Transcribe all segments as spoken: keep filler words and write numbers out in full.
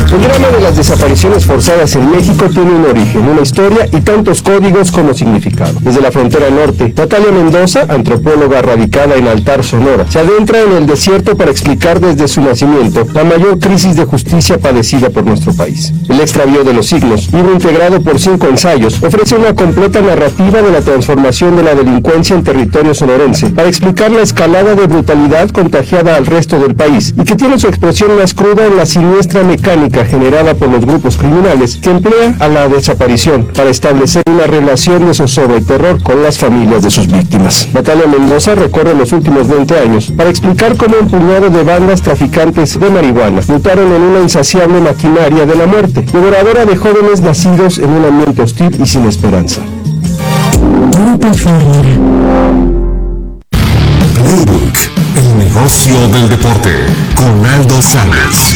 El drama de las desapariciones forzadas en México tiene un origen, una historia y tantos códigos como significado. Desde la frontera norte, Natalia Mendoza, antropóloga radicada en Altar, Sonora, se adentra en el desierto para explicar desde su nacimiento la mayor crisis de justicia padecida por nuestro país. El extravío de los siglos, libro integrado por cinco ensayos, ofrece una completa narrativa de la transformación de la delincuencia en territorio sonorense para explicar la escalada de brutalidad contagiada al resto del país y que tiene su expresión más cruda en la siniestra mecánica generada por los grupos criminales que emplean a la desaparición para establecer una relación de zozobra y terror con las familias de sus víctimas. Natalia Mendoza recorre los últimos veinte años para explicar cómo un puñado de bandas traficantes de marihuana mutaron en una insaciable maquinaria de la muerte, devoradora de jóvenes nacidos en un ambiente hostil y sin esperanza. Grupo Fórmula. Playbook, el negocio del deporte, con Aldo Salas.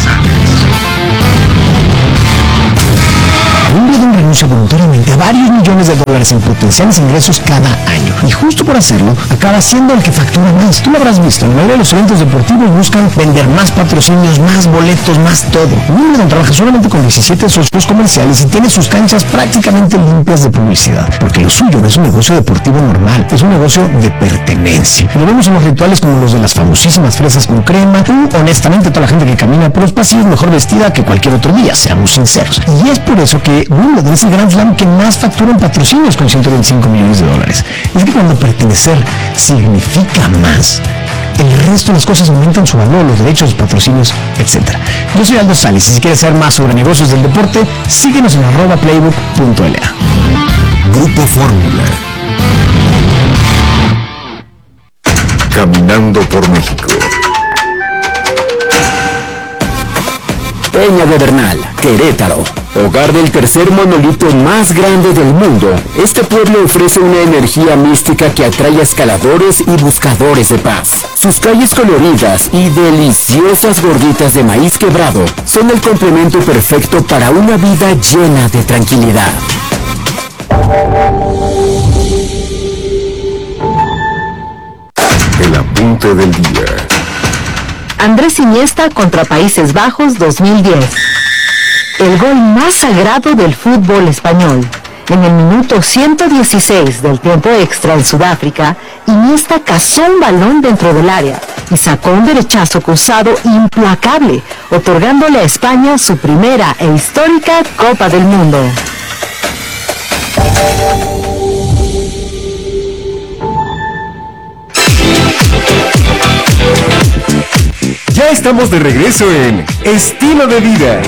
Wimbledon renuncia voluntariamente a varios millones de dólares en potenciales ingresos cada año. Y justo por hacerlo, acaba siendo el que factura más. Tú lo habrás visto, en la mayoría de los eventos deportivos buscan vender más patrocinios, más boletos, más todo. Wimbledon trabaja solamente con diecisiete socios comerciales y tiene sus canchas prácticamente limpias de publicidad. Porque lo suyo no es un negocio deportivo normal, es un negocio de pertenencia. Lo vemos en los rituales como los de las famosísimas fresas con crema, y honestamente toda la gente que camina por los pasillos mejor vestida que cualquier otro día, seamos sinceros. Y es por eso que Wimbledon es el Grand Slam que más factura en patrocinios con ciento veinticinco millones de dólares. Es que cuando pertenecer significa más, el resto de las cosas aumentan su valor, los derechos, los patrocinios, etcétera. Yo soy Aldo Salas y si quieres saber más sobre negocios del deporte, síguenos en arroba playbook punto l a. Grupo Fórmula. Caminando por México. Peña de Bernal, Querétaro, hogar del tercer monolito más grande del mundo. Este pueblo ofrece una energía mística que atrae a escaladores y buscadores de paz. Sus calles coloridas y deliciosas gorditas de maíz quebrado son el complemento perfecto para una vida llena de tranquilidad. El apunte del día. Andrés Iniesta contra Países Bajos dos mil diez. El gol más sagrado del fútbol español. En el minuto ciento dieciséis del tiempo extra en Sudáfrica, Iniesta cazó un balón dentro del área y sacó un derechazo cruzado implacable, otorgándole a España su primera e histórica Copa del Mundo. Ya estamos de regreso en Estilo de Vida.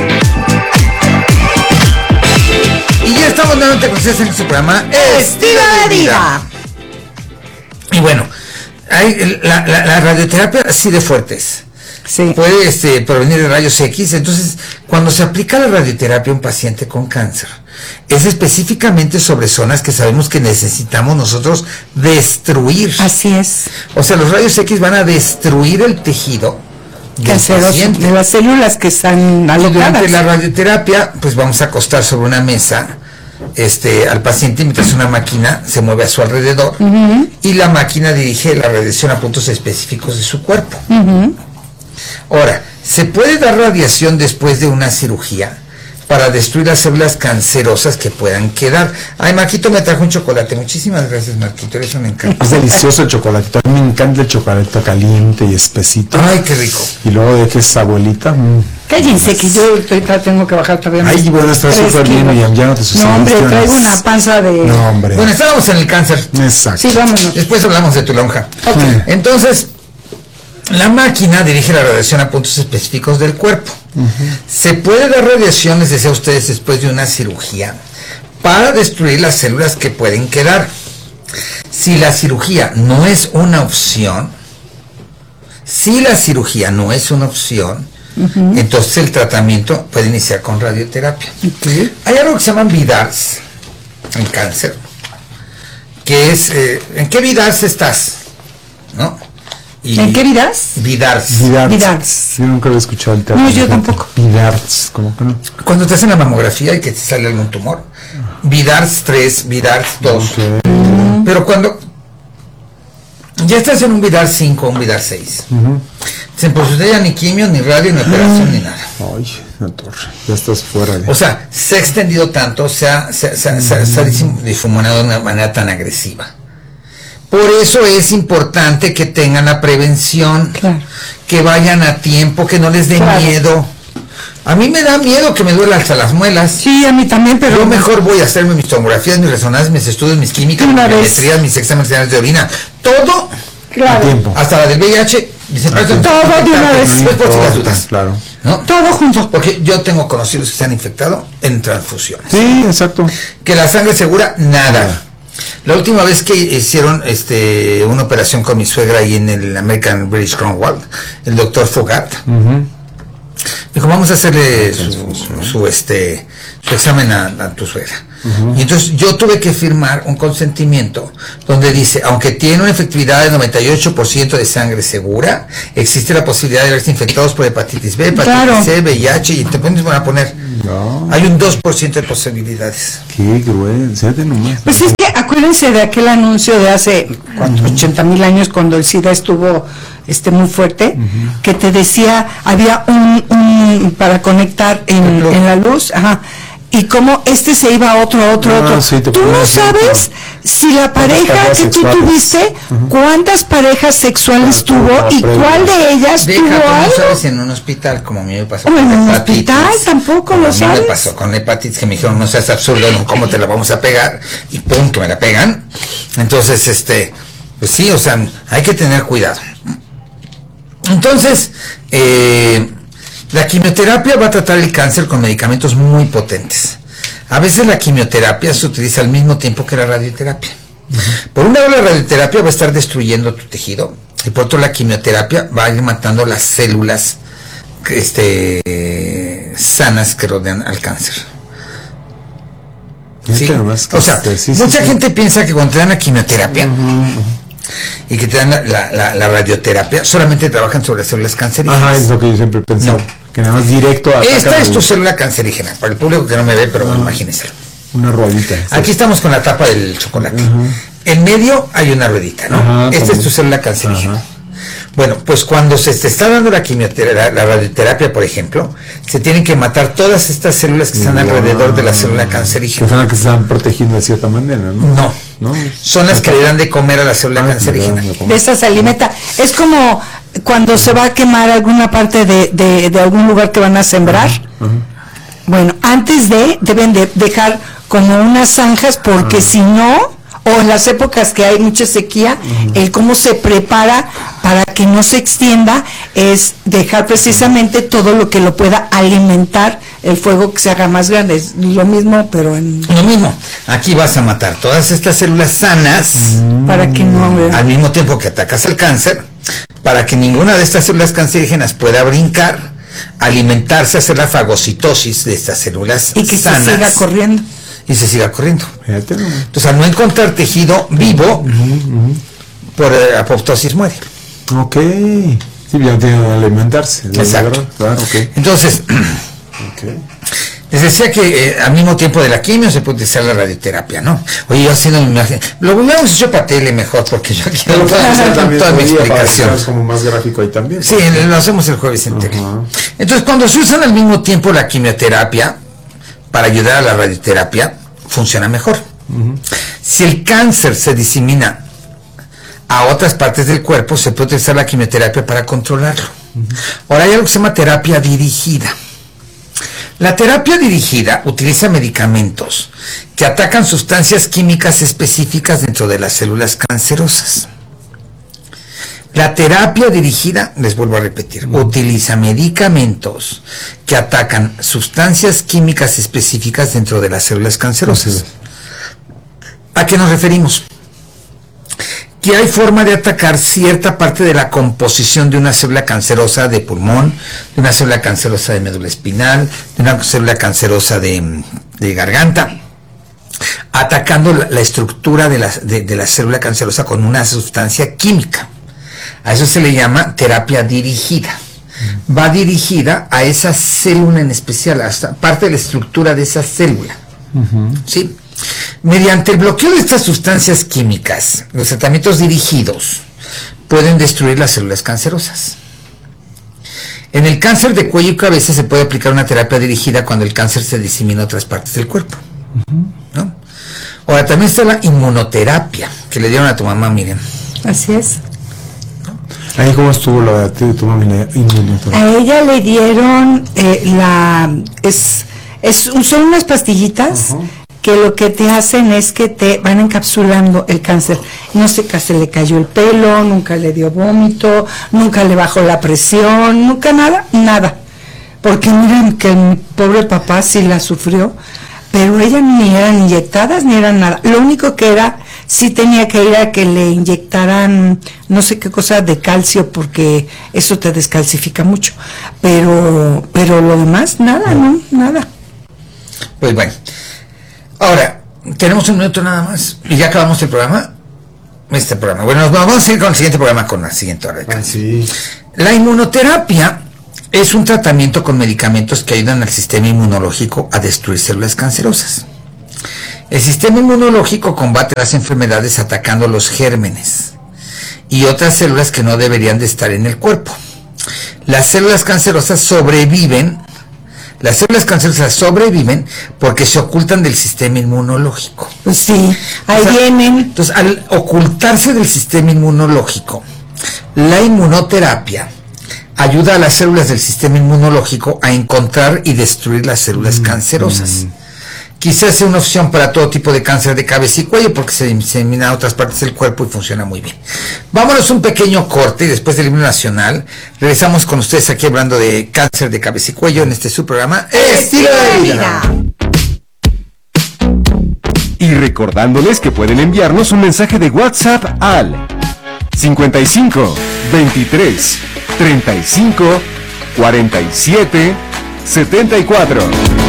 Y ya estamos nuevamente con ustedes en este programa Estilo de Vida. Y bueno, hay la, la, la radioterapia así de fuertes. Sí. Puede este, provenir de rayos X. Entonces, cuando se aplica la radioterapia a un paciente con cáncer, es específicamente sobre zonas que sabemos que necesitamos nosotros destruir. Así es. O sea, los rayos X van a destruir el tejido canceroso de las células que están alocadas. Durante la radioterapia, pues vamos a acostar sobre una mesa este al paciente mientras una máquina se mueve a su alrededor, uh-huh. y la máquina dirige la radiación a puntos específicos de su cuerpo. Uh-huh. Ahora, ¿se puede dar radiación después de una cirugía para destruir las células cancerosas que puedan quedar? Ay, Marquito me trajo un chocolate. Muchísimas gracias, Marquito, eso me encanta. Es delicioso el chocolate. A mí me encanta el chocolate caliente y espesito. Ay, qué rico. Y luego de que es abuelita. Mmm. Cállense, que yo ahorita tengo que bajar todavía más. Ay, bueno, está súper bien, y ya no te sucede. No, hombre, traigo una panza de... No, hombre. Bueno, estábamos en el cáncer. Exacto. Sí, vámonos. Después hablamos de tu lonja. Okay. Entonces, la máquina dirige la radiación a puntos específicos del cuerpo. Uh-huh. Se puede dar radiación, les decía a ustedes, después de una cirugía para destruir las células que pueden quedar. Si la cirugía no es una opción, si la cirugía no es una opción, uh-huh. entonces el tratamiento puede iniciar con radioterapia. Okay. Hay algo que se llaman VIDARs en cáncer, que es, eh, ¿en qué VIDARs estás? ¿No? Y ¿En qué vidas? VIDARs. VIDARs. VIDARs. Yo nunca lo he escuchado el término. No, yo tampoco. VIDARs, ¿cómo que no? Cuando te hacen la mamografía y que te sale algún tumor. VIDARs tres, VIDARS dos. Okay. Pero cuando ya estás en un Vidar cinco, un Vidar seis. Uh-huh. Dicen, pues usted ya ni quimio, ni radio, ni operación, uh-huh. ni nada. Ay, la torre, ya estás fuera de... O sea, se ha extendido tanto, se ha, se, se, se, uh-huh. se ha difuminado de una manera tan agresiva. Por eso es importante que tengan la prevención, claro. que vayan a tiempo, que no les dé claro. miedo. A mí me da miedo que me duela hasta las muelas. Sí, a mí también, pero... Yo mejor voy a hacerme mis tomografías, mis resonancias, mis estudios, mis químicas, mis biometrías, mis exámenes de orina. Todo, claro. hasta la del V I H. Dice, todo de una vez. Después por las dudas. Claro. ¿No? Todo junto. Porque yo tengo conocidos que se han infectado en transfusiones. Sí, exacto. Que la sangre segura, nada. La última vez que hicieron este una operación con mi suegra ahí en el American British Commonwealth, el doctor Fogat, uh-huh. dijo, vamos a hacerle su, su, su este su examen a, a tu suegra. Uh-huh. Y entonces yo tuve que firmar un consentimiento donde dice, aunque tiene una efectividad del noventa y ocho por ciento de sangre segura, existe la posibilidad de verse infectados por hepatitis B, hepatitis claro. C, V I H, y te pones van a poner, no. hay un dos por ciento de posibilidades. Qué cruel, séte nomás. Pues es que acuérdense de aquel anuncio de hace uh-huh. ochenta mil años cuando el SIDA estuvo este muy fuerte, uh-huh. que te decía, había un, un para conectar en, en la luz, ajá, y como este se iba a otro, a otro, a otro. Ah, sí, tú no sabes si la pareja que tú tuviste, uh-huh. cuántas parejas sexuales tuvo y cuál de ellas Deja, tuvo tú algo. No sabes en un hospital, como a mí me pasó o con en un hepatitis, hospital tampoco lo sabes. A mí me pasó con hepatitis, que me dijeron, no seas absurdo, no, ¿cómo te la vamos a pegar? Y pum, que me la pegan. Entonces, este, pues sí, o sea, hay que tener cuidado. Entonces, eh, la quimioterapia va a tratar el cáncer con medicamentos muy potentes. A veces la quimioterapia se utiliza al mismo tiempo que la radioterapia. Uh-huh. Por un lado, la radioterapia va a estar destruyendo tu tejido, y por otro, la quimioterapia va a ir matando las células este, sanas que rodean al cáncer. ¿Sí? O sea, sí, mucha sí, gente sí. piensa que cuando te dan la quimioterapia uh-huh. y que te dan la, la, la, la radioterapia, solamente trabajan sobre células cancerígenas. Ajá, es lo que yo siempre he pensado. No. Que nada más directo a... Esta es tu célula cancerígena, para el público que no me ve, pero uh-huh. imagínense. Una ruedita. Sí. Aquí estamos con la tapa del chocolate. Uh-huh. En medio hay una ruedita, ¿no? Uh-huh, Esta también. es tu célula cancerígena. Uh-huh. Bueno, pues cuando se te está dando la quimioterapia, la radioterapia, por ejemplo, se tienen que matar todas estas células que están wow. alrededor de la célula cancerígena. Que son las que se están protegiendo de cierta manera, ¿no? No, no. Son las que le dan de comer a la célula ah, cancerígena. De esa se alimenta. Es como cuando se va a quemar alguna parte de, de, de algún lugar que van a sembrar. Uh-huh. Uh-huh. Bueno, antes de, deben de dejar como unas zanjas, porque uh-huh. si no... o en las épocas que hay mucha sequía, uh-huh. el cómo se prepara para que no se extienda es dejar precisamente todo lo que lo pueda alimentar el fuego, que se haga más grande. Es lo mismo, pero en... Lo mismo. Aquí vas a matar todas estas células sanas mm. para que no... ¿verdad? Al mismo tiempo que atacas el cáncer, para que ninguna de estas células cancerígenas pueda brincar, alimentarse, hacer la fagocitosis de estas células y que sanas. se siga corriendo. Y se siga corriendo. Entonces, al no encontrar tejido vivo, uh-huh, uh-huh. por eh, apoptosis muere. Ok. Sí, ya tiene que alimentarse. Exacto. Claro, okay. Entonces, okay. les decía que eh, al mismo tiempo de la quimio se puede utilizar la radioterapia, ¿no? Oye, yo haciendo mi imagen, lo hubiéramos hecho para tele mejor, porque yo aquí no puedo hacer toda mi explicación. Es como más gráfico ahí también. Sí, lo hacemos el jueves en uh-huh. tele. Entonces, cuando se usan al mismo tiempo la quimioterapia para ayudar a la radioterapia, funciona mejor. Uh-huh. Si el cáncer se disemina a otras partes del cuerpo, se puede utilizar la quimioterapia para controlarlo. Uh-huh. Ahora hay algo que se llama terapia dirigida. La terapia dirigida utiliza medicamentos que atacan sustancias químicas específicas dentro de las células cancerosas. La terapia dirigida, les vuelvo a repetir, uh-huh. utiliza medicamentos que atacan sustancias químicas específicas dentro de las células cancerosas. Uh-huh. ¿A qué nos referimos? Que hay forma de atacar cierta parte de la composición de una célula cancerosa de pulmón, de una célula cancerosa de médula espinal, de una célula cancerosa de, de garganta, atacando la, la estructura de la, de, de la célula cancerosa con una sustancia química. A eso se le llama terapia dirigida. Va dirigida a esa célula en especial, a esta parte de la estructura de esa célula. Uh-huh. ¿Sí? Mediante el bloqueo de estas sustancias químicas, los tratamientos dirigidos pueden destruir las células cancerosas. En el cáncer de cuello y cabeza se puede aplicar una terapia dirigida cuando el cáncer se disemina a otras partes del cuerpo, ¿no? Ahora, también está la inmunoterapia que le dieron a tu mamá, Miriam. Así es. Ahí cómo estuvo la de tu mamá inmunoterapia. A ella le dieron eh, la es, es son unas pastillitas uh-huh. que lo que te hacen es que te van encapsulando el cáncer. No sé, que se le cayó el pelo, nunca le dio vómito, nunca le bajó la presión, nunca nada, nada. Porque miren que mi pobre papá sí la sufrió, pero ella ni eran inyectadas ni eran nada. Lo único que era, sí tenía que ir a que le inyectaran no sé qué cosa de calcio, porque eso te descalcifica mucho. Pero, pero lo demás, nada, no, nada. Pues bueno. Ahora, tenemos un minuto nada más y ya acabamos el programa. Este programa. Bueno, nos vamos a ir con el siguiente programa, con la siguiente hora de ah, sí. La inmunoterapia es un tratamiento con medicamentos que ayudan al sistema inmunológico a destruir células cancerosas. El sistema inmunológico combate las enfermedades atacando los gérmenes y otras células que no deberían de estar en el cuerpo. Las células cancerosas sobreviven Las células cancerosas sobreviven porque se ocultan del sistema inmunológico. Pues sí, ahí o sea, vienen. Entonces, al ocultarse del sistema inmunológico, la inmunoterapia ayuda a las células del sistema inmunológico a encontrar y destruir las células mm, cancerosas. Mm. Quizás sea una opción para todo tipo de cáncer de cabeza y cuello porque se disemina a otras partes del cuerpo y funciona muy bien. Vámonos un pequeño corte y después del himno nacional regresamos con ustedes aquí hablando de cáncer de cabeza y cuello en este su programa Estilo de Vida. Y recordándoles que pueden enviarnos un mensaje de WhatsApp al cincuenta y cinco, veintitrés, treinta y cinco, cuarenta y siete, setenta y cuatro.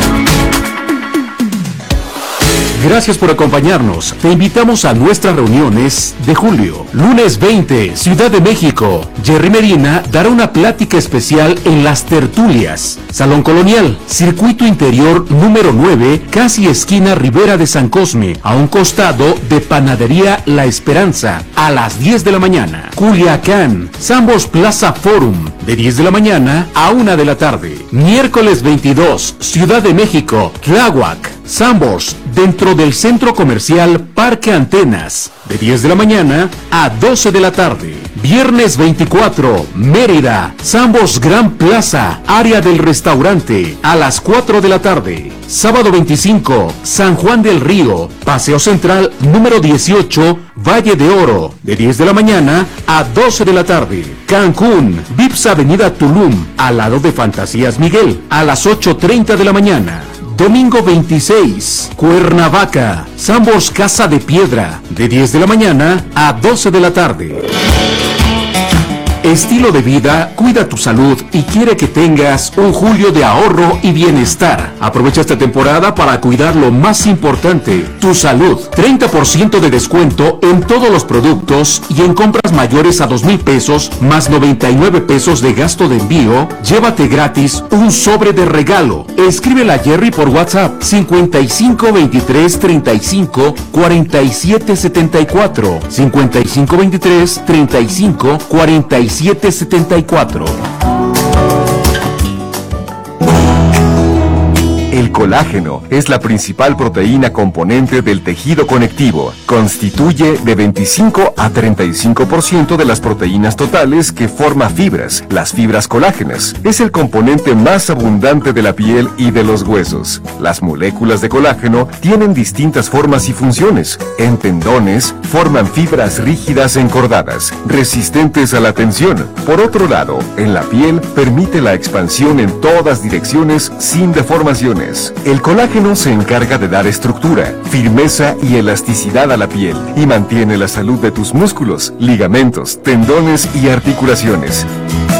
Gracias por acompañarnos. Te invitamos a nuestras reuniones de julio. Lunes veinte, Ciudad de México. Jerry Medina dará una plática especial en Las Tertulias. Salón Colonial, Circuito Interior número nueve, casi esquina Ribera de San Cosme, a un costado de Panadería La Esperanza, a las diez de la mañana. Culiacán, Sambors Plaza Forum, de diez de la mañana a una de la tarde. Miércoles veintidós, Ciudad de México, Tláhuac, Sambors, dentro del Centro Comercial Parque Antenas, de diez de la mañana a doce de la tarde. Viernes veinticuatro, Mérida, Sambors Gran Plaza, área del restaurante, a las cuatro de la tarde. Sábado veinticinco, San Juan del Río, Paseo Central número dieciocho, Valle de Oro, de diez de la mañana a doce de la tarde. Cancún, Vips Avenida Tulum, al lado de Fantasías Miguel, a las ocho treinta de la mañana. Domingo veintiséis, Cuernavaca, Sambors Casa de Piedra, de diez de la mañana a doce de la tarde. Estilo de Vida cuida tu salud y quiere que tengas un julio de ahorro y bienestar. Aprovecha esta temporada para cuidar lo más importante, tu salud. treinta por ciento de descuento en todos los productos y en compras mayores a dos mil pesos más noventa y nueve pesos de gasto de envío, llévate gratis un sobre de regalo. Escríbele a Jerry por WhatsApp cincuenta y cinco veintitrés treinta y cinco cuarenta y siete setenta y cuatro, cincuenta y cinco veintitrés treinta y cinco cuarenta y siete setenta y cuatro. El colágeno es la principal proteína componente del tejido conectivo. Constituye de veinticinco a treinta y cinco por ciento de las proteínas totales que forma fibras, las fibras colágenas. Es el componente más abundante de la piel y de los huesos. Las moléculas de colágeno tienen distintas formas y funciones. En tendones, forman fibras rígidas encordadas, resistentes a la tensión. Por otro lado, en la piel, permite la expansión en todas direcciones sin deformaciones. El colágeno se encarga de dar estructura, firmeza y elasticidad a la piel y mantiene la salud de tus músculos, ligamentos, tendones y articulaciones.